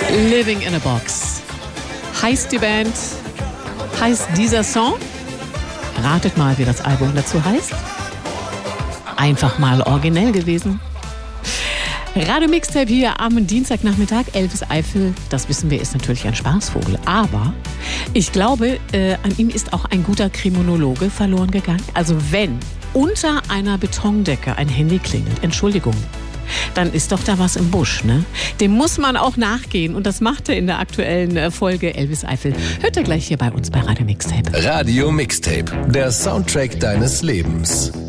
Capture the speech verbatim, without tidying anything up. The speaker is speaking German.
Living in a Box. Heißt die Band, heißt dieser Song? Ratet mal, wie das Album dazu heißt. Einfach mal originell gewesen. Radio Mixtape hier am Dienstagnachmittag. Elvis Eifel, das wissen wir, ist natürlich ein Spaßvogel. Aber ich glaube, äh, an ihm ist auch ein guter Kriminologe verloren gegangen. Also wenn unter einer Betondecke ein Handy klingelt, Entschuldigung, dann ist doch da was im Busch, ne? Dem muss man auch nachgehen und das macht er in der aktuellen Folge Elvis Eifel. Hört ihr gleich hier bei uns bei Radio Mixtape. Radio Mixtape, der Soundtrack deines Lebens.